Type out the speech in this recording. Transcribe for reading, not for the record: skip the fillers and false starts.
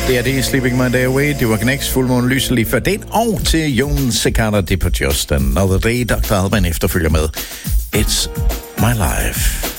Det er det, Sleeping My Day Away. Det var Knæks Fuldmåne Lyse lige før den. Og til Jon Cicada, det på Just Another Day. Dr. Alban efterfølger med It's My Life.